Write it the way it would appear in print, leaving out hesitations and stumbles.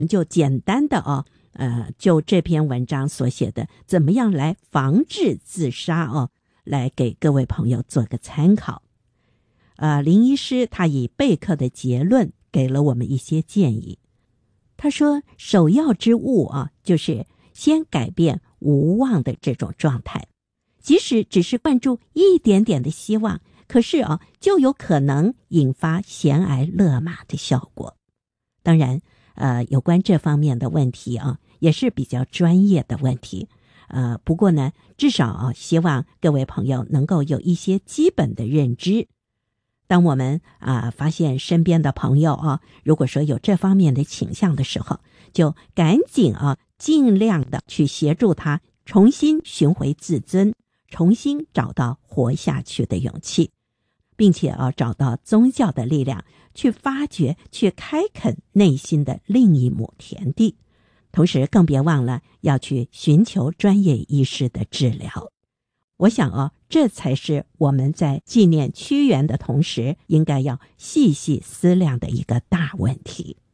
就简单的就这篇文章所写的怎么样来防治自杀来给各位朋友做个参考。林医师他以备课的结论给了我们一些建议。他说首要之务就是先改变无望的这种状态，即使只是灌注一点点的希望，可是就有可能引发悬崖勒马的效果。当然有关这方面的问题也是比较专业的问题。不过呢，至少希望各位朋友能够有一些基本的认知。当我们发现身边的朋友如果说有这方面的倾向的时候，就赶紧尽量的去协助他重新寻回自尊，重新找到活下去的勇气，并且找到宗教的力量，去发掘，去开垦内心的另一亩田地。同时更别忘了要去寻求专业医师的治疗。我想这才是我们在纪念屈原的同时应该要细细思量的一个大问题。